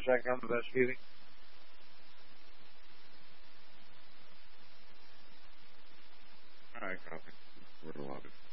check on the Vespucci. Alright, copy. We're to lobby.